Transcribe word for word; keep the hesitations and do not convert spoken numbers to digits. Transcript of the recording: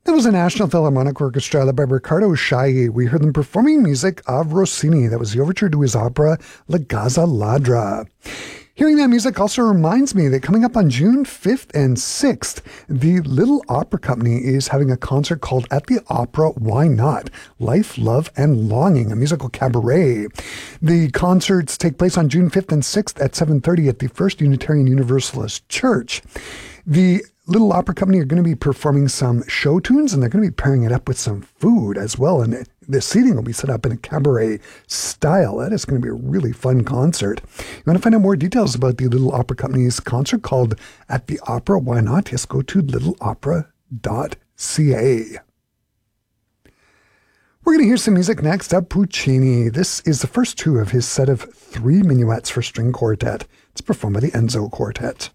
It was a National Philharmonic Orchestra led by Riccardo Chailly. We heard them performing music of Rossini. That was the overture to his opera La Gazza Ladra. Hearing that music also reminds me that coming up on June fifth and sixth, the Little Opera Company is having a concert called At the Opera, Why Not? Life, Love, and Longing, a musical cabaret. The concerts take place on June fifth and sixth at seven thirty at the First Unitarian Universalist Church. The Little Opera Company are going to be performing some show tunes, and they're going to be pairing it up with some food as well. And the seating will be set up in a cabaret style. That is going to be a really fun concert. You want to find out more details about the Little Opera Company's concert called At the Opera, Why Not? Just go to little opera dot c a. We're going to hear some music next up. Puccini. This is the first two of his set of three minuets for string quartet. It's performed by the Enzo Quartet.